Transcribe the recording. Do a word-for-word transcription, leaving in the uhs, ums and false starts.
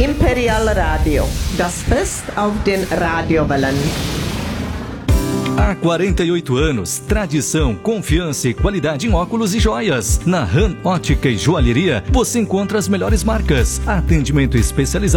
Imperial Radio, das Best auf den Radiowellen. Há quarenta e oito anos, tradição, confiança e qualidade em óculos e joias. Na Han Ótica e Joalheria, você encontra as melhores marcas, atendimento especializado